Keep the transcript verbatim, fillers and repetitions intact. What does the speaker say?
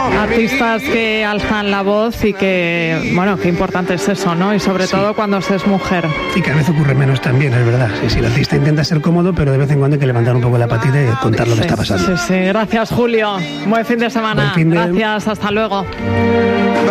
artistas que alzan la voz y que, bueno, qué importante es eso, ¿no? Y sobre sí. todo cuando se es mujer. Y cada vez ocurre menos también, es verdad. Sí, sí, el artista intenta ser cómodo, pero de vez en cuando hay que levantar un poco la patita y contar lo que sí, está pasando. Sí, sí, gracias Julio. Buen fin de semana. Buen fin de... Gracias, hasta luego.